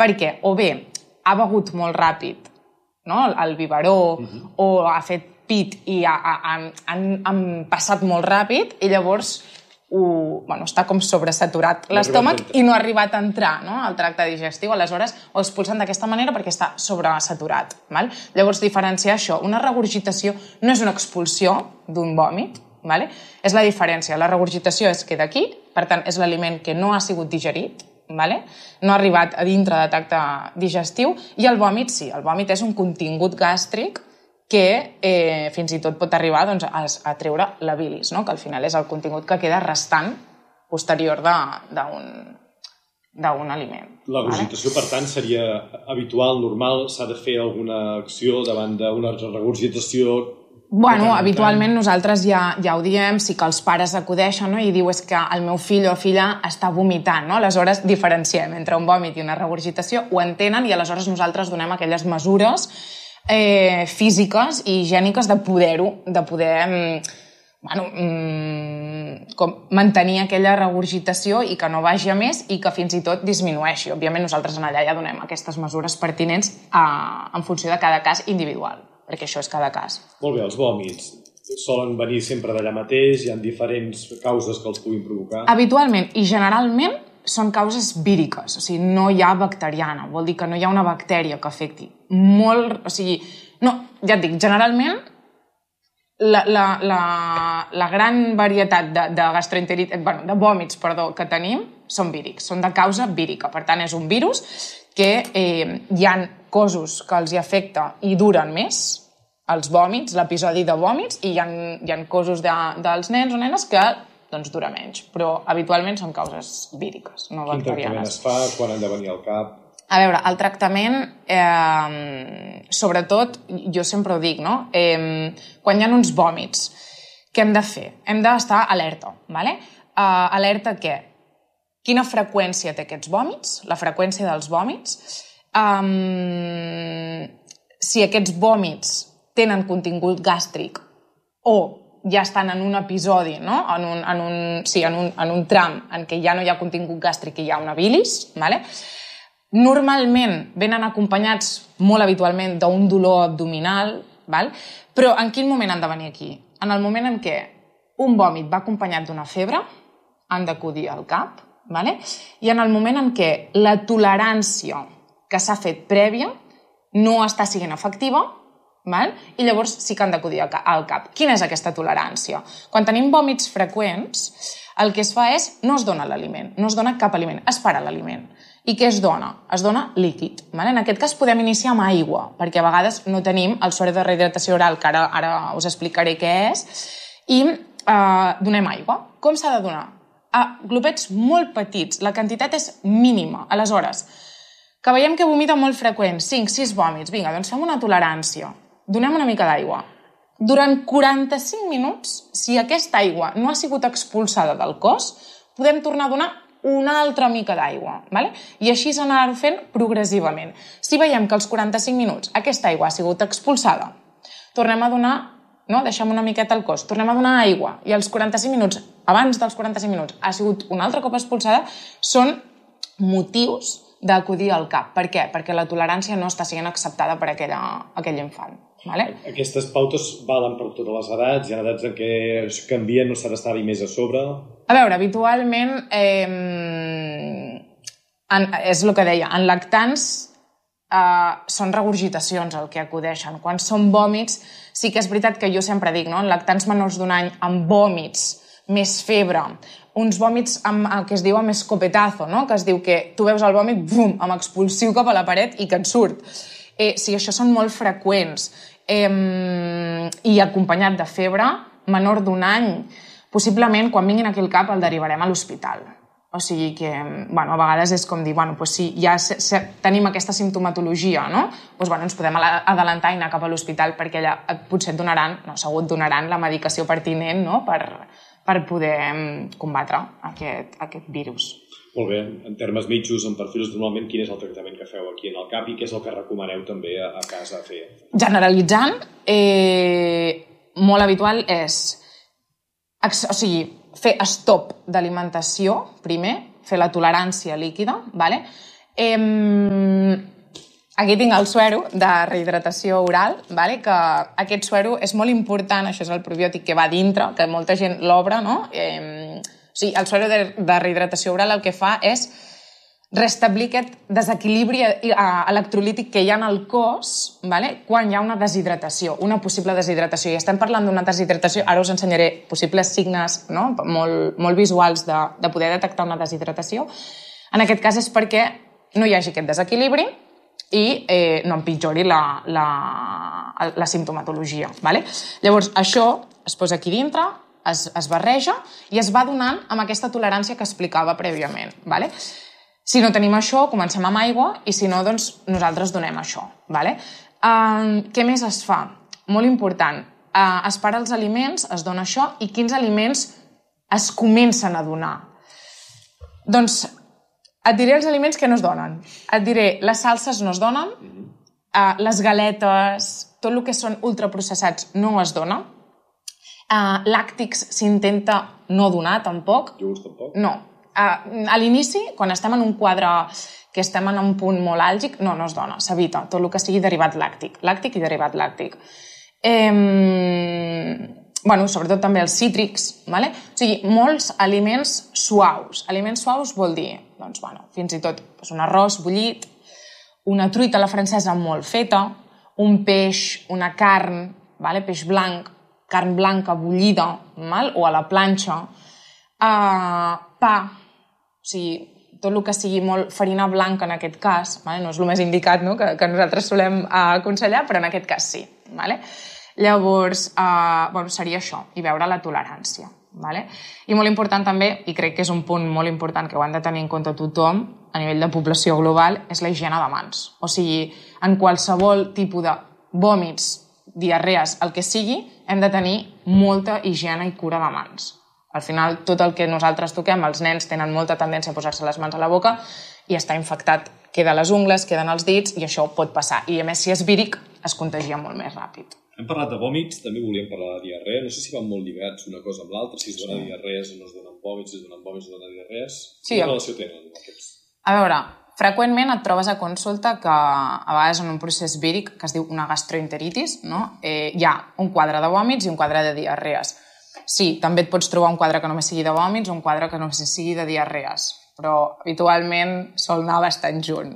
perquè o bé ha begut molt ràpid, no? El biberó, o ha fet pit i han passat molt ràpid i llavors està com sobresaturat l'estómac i no ha arribat a entrar al tracte digestiu, aleshores ho expulsen d'aquesta manera perquè està sobresaturat. Llavors, diferenciar això. Una regurgitació no és una expulsió d'un vòmit, és la diferència. La regurgitació es queda aquí, per tant, és l'aliment que no ha sigut digerit, no ha arribat a dintre del tracte digestiu, i el vòmit sí, el vòmit és un contingut gàstric que fins i tot pot arribar a treure la bilis, que al final és el contingut que queda restant posterior d'un aliment. La regurgitació, per tant, seria habitual, normal? S'ha de fer alguna acció davant d'una regurgitació? Bueno, habitualment nosaltres ja ho diem, sí que els pares acudeixen i diu és que el meu fill o filla està vomitant, aleshores diferenciem entre un vòmit i una regurgitació, ho entenen i aleshores nosaltres donem aquelles mesures físiques i higièniques de poder mantenir aquella regurgitació i que no vagi a més i que fins i tot disminueixi. Òbviament nosaltres allà ja donem aquestes mesures pertinents en funció de cada cas individual, perquè això és cada cas. Molt bé, els vòmits solen venir sempre d'allà mateix? Hi ha diferents causes que els puguin provocar? Habitualment i generalment són causes víriques, o sigui, no hi ha bacteriana, vol dir que no hi ha una bactèria que afecti. Ja et dic, generalment la gran varietat de gastroenteritis, de vòmits, que tenim són vírics, són de causa vírica, per tant és un virus que hi ha cossos que els hi afecta i duren més, els vòmits, l'episodi de vòmits, i hi ha cossos dels nens o nenes que dura menys, però habitualment són causes víriques, no bacterianes. Quin tractament es fa? Quan han de venir al CAP? A veure, el tractament, sobretot, jo sempre ho dic, quan hi ha uns vòmits, què hem de fer? Hem d'estar alerta, ¿vale? Alerta què? Quina freqüència té aquests vòmits? La freqüència dels vòmits. Si aquests vòmits tenen contingut gàstric o ja estan en un episodi, en un tram en què ja no hi ha contingut gàstric i hi ha una bilis, normalment venen acompanyats molt habitualment d'un dolor abdominal, però en quin moment han de venir aquí? En el moment en què un vòmit va acompanyat d'una febre, han d'acudir al CAP, i en el moment en què la tolerància que s'ha fet prèvia no està sent efectiva, i llavors sí que han d'acudir al CAP. Quina és aquesta tolerància? Quan tenim vòmits freqüents, el que es fa és no es dona l'aliment, no es dona cap aliment, es para l'aliment. I què es dona? Es dona líquid. En aquest cas podem iniciar amb aigua, perquè a vegades no tenim el suero de rehidratació oral, que ara us explicaré què és, i donem aigua. Com s'ha de donar? A glopets molt petits, la quantitat és mínima. Aleshores, que veiem que vomita molt freqüent, 5-6 vòmits, vinga, doncs fem una tolerància. Donem una mica d'aigua. Durant 45 minuts, si aquesta aigua no ha sigut expulsada del cos, podem tornar a donar una altra mica d'aigua. I així anar-ho fent progressivament. Si veiem que als 45 minuts aquesta aigua ha sigut expulsada, tornem a donar, deixem una miqueta al cos, tornem a donar aigua, i als 45 minuts, abans dels 45 minuts, ha sigut un altre cop expulsada, són motius d'acudir al CAP. Per què? Perquè la tolerància no està sent acceptada per aquell infant. Aquestes pautes valen per totes les edats? Hi ha edats en què es canvien, no s'ha d'estar-hi més a sobre? A veure, habitualment, és el que deia, en lactants són regurgitacions el que acudeixen. Quan són vòmits, sí que és veritat que jo sempre dic, en lactants menors d'un any amb vòmits, més febre, uns vòmits que es diu amb escopetazo, que es diu que tu veus el vòmit, bum, amb expulsiu cap a la paret i que et surt. Si això són molt freqüents i acompanyat de febre, menor d'un any, possiblement quan vinguin aquí al CAP el derivarem a l'hospital. O sigui que, a vegades és com dir, si ja tenim aquesta simptomatologia, ens podem adelantar i anar cap a l'hospital perquè allà potser et donaran, segur et donaran la medicació pertinent per poder combatre aquest virus. Molt bé. En termes mitjos, en perfils, normalment, quin és el tractament que feu aquí en el CAP i què és el que recomaneu també a casa fer? Generalitzant, molt habitual és fer stop d'alimentació, primer, fer la tolerància líquida, Aquí tinc el suero de rehidratació oral, vale? Que aquest suero és molt important, això és el probiòtic que va dintre, que molta gent l'obre, no? Sí, el suero de rehidratació oral el que fa és restablir aquest desequilibri electrolític que hi ha en el cos, vale? Quan hi ha una deshidratació, una possible deshidratació. I estem parlant d'una deshidratació, ara us ensenyaré possibles signes, no? molt visuals de poder detectar una deshidratació. En aquest cas és perquè no hi hagi aquest desequilibri i no empitjori la simptomatologia. Vale? Llavors, això es posa aquí dintre, es barreja i es va donant amb aquesta tolerància que explicava prèviament. Vale? Si no tenim això, comencem amb aigua i si no, doncs nosaltres donem això. Vale? Què més es fa? Molt important. Es para els aliments, es dona això i quins aliments es comencen a donar? Doncs et diré els aliments que no es donen. Et diré, les salses no es donen, les galetes, tot el que són ultraprocessats no es dona. Làctics s'intenta no donar, tampoc. Iogurts tampoc? No. A l'inici, quan estem en un quadre que estem en un punt molt àlgic, no es dona, s'evita tot el que sigui derivat làctic. Làctic i derivat làctic. Sobretot també els cítrics, vale? O sigui, molts aliments suaus. Aliments suaus vol dir, doncs, fins i tot un arròs bullit, una truita a la francesa molt feta, un peix, una carn, vale? Peix blanc, carn blanca bullida, o a la planxa, pa, o sigui, tot el que sigui molt farina blanca en aquest cas, no és el més indicat, no? que nosaltres solem aconsellar, però en aquest cas sí. Vale? Llavors, seria això, i veure la tolerància. Vale? I molt important també, i crec que és un punt molt important que ho han de tenir en compte tothom a nivell de població global, és la higiene de mans. O sigui, en qualsevol tipus de vòmits, diarrees, el que sigui, hem de tenir molta higiene i cura de mans. Al final, tot el que nosaltres toquem, els nens tenen molta tendència a posar-se les mans a la boca i està infectat. Queda a les ungles, queden els dits i això pot passar. I a més, si és víric, es contagia molt més ràpid. Hem parlat de vòmits, també volíem parlar de diarrea. No sé si van molt lligats una cosa amb l'altra, si es donen diarrees o no es donen vòmits, si es donen vòmits o no es donen diarrees. Quina relació tenen aquests? A veure, freqüentment et trobes a consulta que a vegades en un procés víric, que es diu una gastroenteritis, no? Hi ha un quadre de vòmits i un quadre de diarrees. Sí, també et pots trobar un quadre que només sigui de vòmits o un quadre que només sigui de diarrees, però habitualment sol anar bastant junt.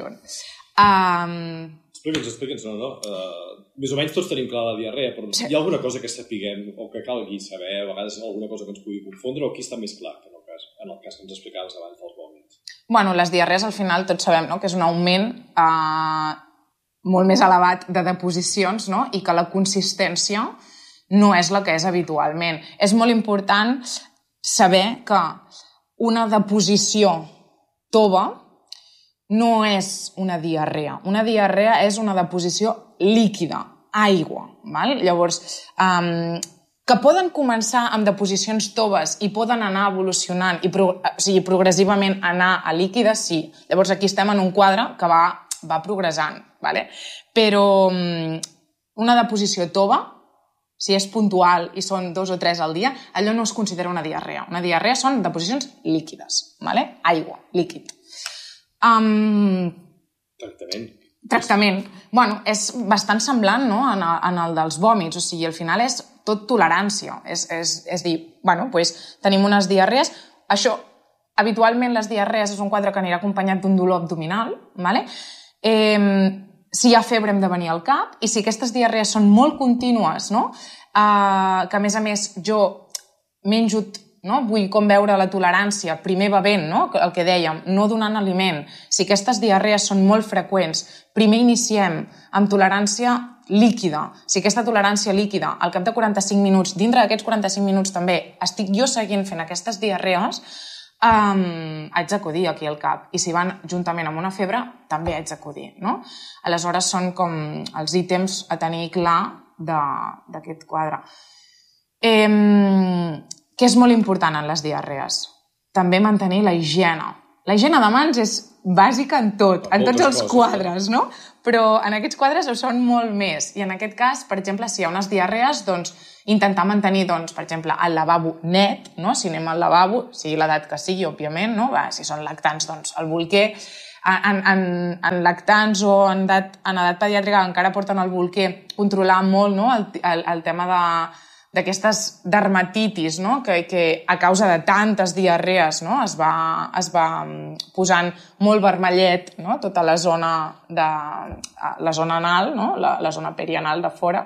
Explica'ns, no? Més o menys tots tenim clar la diarrea, però hi ha alguna cosa que sapiguem o que calgui saber, a vegades alguna cosa que ens pugui confondre, o aquí està més clar que en el cas que ens explicaves abans dels vòmits? Bueno, les diarrees al final tots sabem, no?, que és un augment molt més elevat de deposicions, no?, i que la consistència no és la que és habitualment. És molt important saber que una deposició tova no és una diarrea. Una diarrea és una deposició líquida, aigua. Val? Llavors, que poden començar amb deposicions toves i poden anar evolucionant, progressivament anar a líquides, sí. Llavors aquí estem en un quadre que va progressant. Vale? Però una deposició tova, si és puntual i són 2 o 3 al dia, allò no es considera una diarrea. Una diarrea són deposicions líquides. Vale? Aigua, líquid. Tractament. Bueno, és bastant semblant, no?, en el dels vòmits. O sigui, al final és tot tolerància. És dir, tenim unes diarrees. Això, habitualment les diarrees és un quadre que anirà acompanyat d'un dolor abdominal. Vale? Si hi ha febre hem de venir al cap, i si aquestes diarrees són molt contínues, no?, que a més jo menjo, no?, vull com veure la tolerància, primer bevent, no?, el que dèiem, no donant aliment. Si aquestes diarrees són molt freqüents, primer iniciem amb tolerància líquida. Si aquesta tolerància líquida, al cap de 45 minuts, dintre d'aquests 45 minuts també, estic jo seguint fent aquestes diarrees, haig d'acudir aquí al cap. I si van juntament amb una febre, també haig d'acudir, no? Aleshores són com els ítems a tenir clar d'aquest quadre. Què és molt important en les diarrees? També mantenir la higiene. La higiene de mans és bàsica en tot, en tots els quadres, no? Però en aquests quadres ho són molt més. I en aquest cas, per exemple, si hi ha unes diarrees, doncs intentar mantenir, per exemple, el lavabo net, no? Si anem al lavabo, sigui l'edat que sigui, òbviament, no? Si són lactants, doncs el bolquer. en lactants o en edat pediàtrica encara porten el bolquer, controlar molt, no? el tema d'aquestes dermatitis, no? que a causa de tantes diarrees, no? es va posant molt vermellet, no? Tota la zona anal, no? la zona perianal de fora.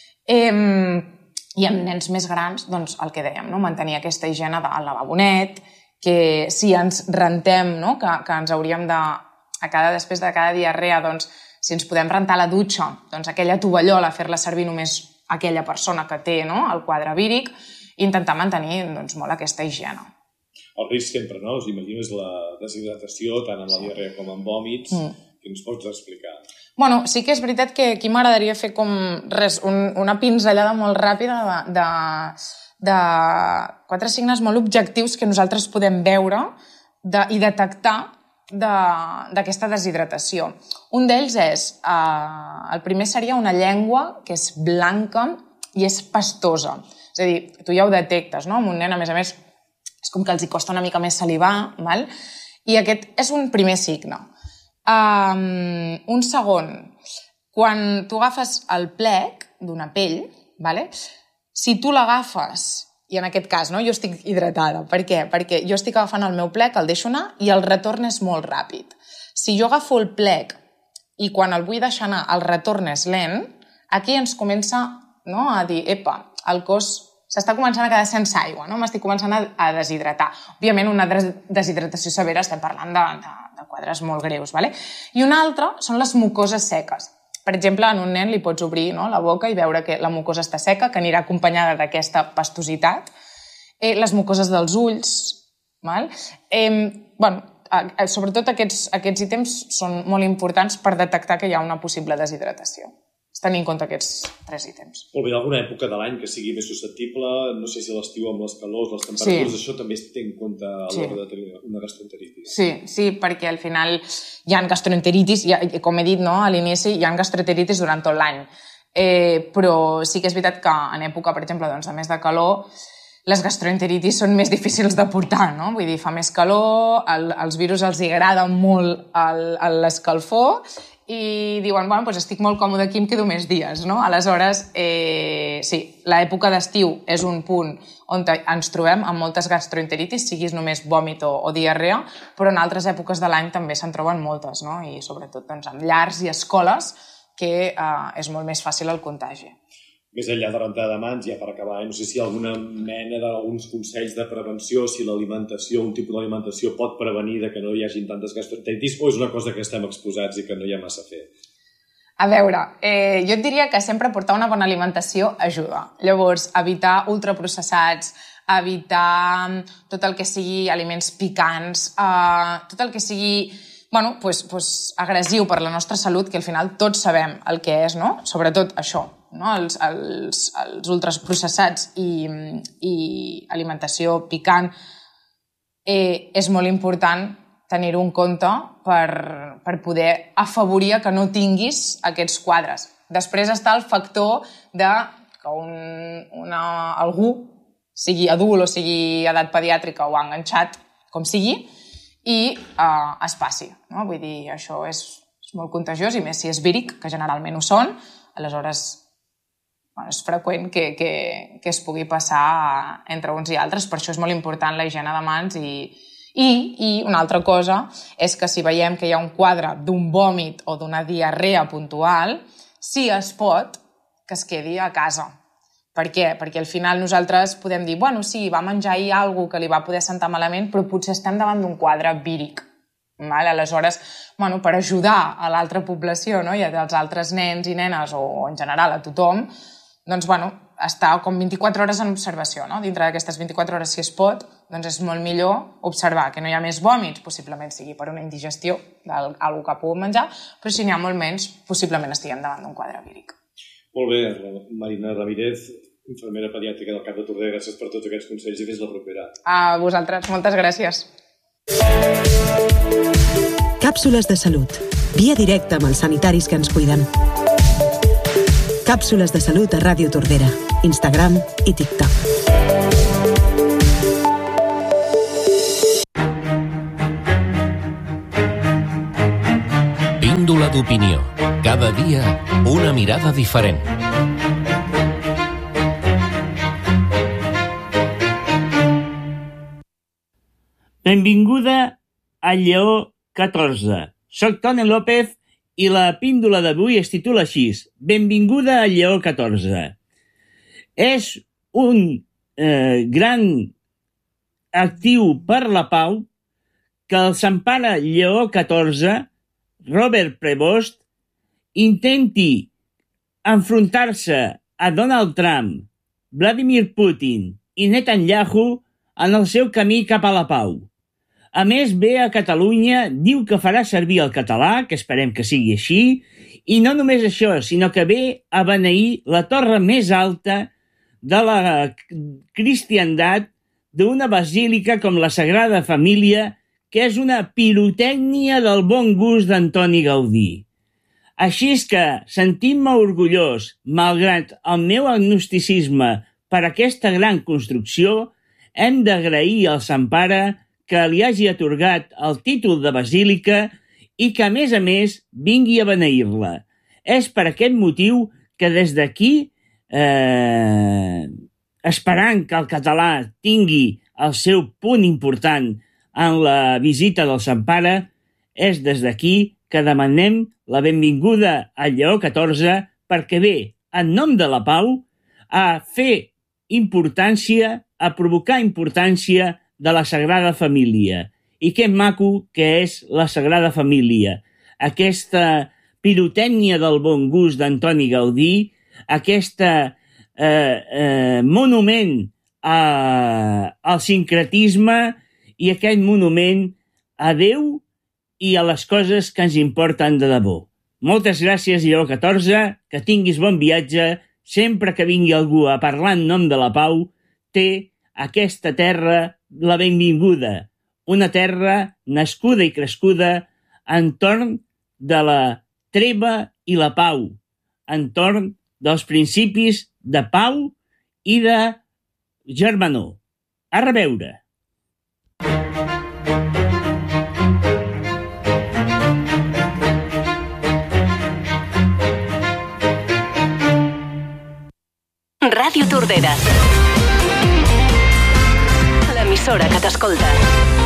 I en nens més grans, doncs, el que dèiem, no? Mantenir aquesta higiene del lavabonet, que si ens rentem, no? que ens hauríem de, després de cada diarrea, doncs, si ens podem rentar la dutxa, doncs aquella tovallola, fer-la servir només aquella persona que té, no? el quadre víric, i intentar mantenir doncs, molt aquesta higiene. El risc sempre, no? Us imagines la deshidratació, tant en la diarrea com en vòmits, que ens pots explicar? Bueno, sí que és veritat que aquí m'agradaria fer com una pinzellada molt ràpida de 4 signes molt objectius que nosaltres podem veure i detectar d'aquesta deshidratació. Un d'ells és, el primer seria una llengua que és blanca i és pastosa. És a dir, tu ja ho detectes, no? Amb un nen, a més, és com que els hi costa una mica més salivar, val? I aquest és un primer signe. Un segon, quan tu agafes el plec d'una pell, vale? Si tu l'agafes, i en aquest cas, no? Jo estic hidratada. Per què? Perquè jo estic agafant el meu plec, el deixo anar i el retorn és molt ràpid. Si jo agafo el plec i quan el vull deixar anar el retorn és lent, aquí ens comença, no? A dir, epa, el cos s'està començant a quedar sense aigua, no? M'estic començant a deshidratar. Òbviament, una deshidratació severa, estem parlant de quadres molt greus, vale? I una altra són les mucoses seques. Per exemple, en un nen li pots obrir, no? La boca i veure que la mucosa està seca, que anirà acompanyada d'aquesta pastositat. Les mucoses dels ulls, val? Sobretot aquests ítems són molt importants per detectar que hi ha una possible deshidratació. Tenir en compte aquests 3 ítems. Molt bé, alguna època de l'any que sigui més susceptible, no sé si l'estiu amb les calors, les temperatures, això també es té en compte a l'hora de tenir una gastroenteritis. Sí, perquè al final hi ha gastroenteritis, com he dit, no? A l'inici hi ha gastroenteritis durant tot l'any, però sí que és veritat que en època, per exemple, de més de calor, les gastroenteritis són més difícils de portar, no? Vull dir, fa més calor, als virus els agrada molt l'escalfor i diuen, bueno, doncs estic molt còmode aquí, em quedo més dies, no? Aleshores, sí, l'època d'estiu és un punt on ens trobem amb moltes gastroenteritis, siguis només vòmit o diarrea, però en altres èpoques de l'any també se'n troben moltes, no? I sobretot doncs, en llars i escoles, que és molt més fàcil el contagi. Més enllà de rentar de mans, ja per acabar, no sé si hi ha alguna mena d'alguns consells de prevenció, si l'alimentació, un tipus d'alimentació pot prevenir de que no hi hagi tantes gastroenteritis, o és una cosa que estem exposats i que no hi ha massa a fer? A veure, jo et diria que sempre portar una bona alimentació ajuda. Llavors, evitar ultraprocessats, evitar tot el que sigui aliments picants, tot el que sigui agressiu per la nostra salut, que al final tots sabem el que és, no? Sobretot això, no? Els ultraprocessats i alimentació picant, és molt important tenir-ho en compte per poder afavorir que no tinguis aquests quadres. Després està el factor de que algú, sigui adult o sigui edat pediàtrica o enganxat, com sigui, i es passi, no? Vull dir, això és molt contagiós, i més si és víric, que generalment ho són, aleshores és freqüent que es pugui passar entre uns i altres. Per això és molt important la higiene de mans i una altra cosa és que si veiem que hi ha un quadre d'un vòmit o d'una diarrea puntual, si es pot, que es quedi a casa. Per què? Perquè al final nosaltres podem dir, bueno, sí, va menjar ahir alguna cosa que li va poder sentar malament, però potser estem davant d'un quadre víric. Aleshores, per ajudar a l'altra població, no? I als altres nens i nenes, o en general a tothom, doncs, estar com 24 hores en observació, no? Dintre d'aquestes 24 hores, si es pot, doncs és molt millor observar que no hi ha més vòmits, possiblement sigui per una indigestió d'alguna que ha pogut menjar, però si n'hi ha molt menys, possiblement estiguem davant d'un quadre víric. Molt bé, Marina Ramírez, infermera pediàtrica del CAP de Tordera, gràcies per tots aquests consells i fins la propera. A vosaltres, moltes gràcies. Càpsules de salut. Via directa amb els sanitaris que ens cuiden. Càpsules de salut a Ràdio Tordera, Instagram i TikTok. Píndola d'opinió. Cada dia, una mirada diferent. Benvinguda a Lleó 14. Soc Toni López i la píndola d'avui es titula així: Benvinguda a Lleó 14. És un gran actiu per la pau que el Sant Pare Lleó 14, Robert Prevost, intenti enfrontar-se a Donald Trump, Vladimir Putin i Netanyahu en el seu camí cap a la pau. A més, ve a Catalunya, diu que farà servir el català, que esperem que sigui així, i no només això, sinó que ve a beneir la torre més alta de la cristiandat d'una basílica com la Sagrada Família, que és una pirotècnia del bon gust d'Antoni Gaudí. Així és que, sentint-me orgullós, malgrat el meu agnosticisme per aquesta gran construcció, hem d'agrair al Sant Pare que li hagi atorgat el títol de basílica i que, a més, vingui a beneir-la. És per aquest motiu que des d'aquí, esperant que el català tingui el seu punt important en la visita del Sant Pare, és des d'aquí que demanem la benvinguda a Lleó 14 perquè ve, en nom de la pau, a fer importància, a provocar importància de la Sagrada Família. I que maco que és la Sagrada Família. Aquesta pirotècnia del bon gust d'Antoni Gaudí, aquesta monument al sincretisme i aquest monument a Déu i a les coses que ens importen de debò. Moltes gràcies, Lleó 14, que tinguis bon viatge. Sempre que vingui algú a parlar en nom de la pau, té aquesta terra la benvinguda, una terra nascuda i crescuda entorn de la treva i la pau, entorn dels principis de pau i de germanor. A reveure! Ràdio Tordera, l'emissora que t'escolta.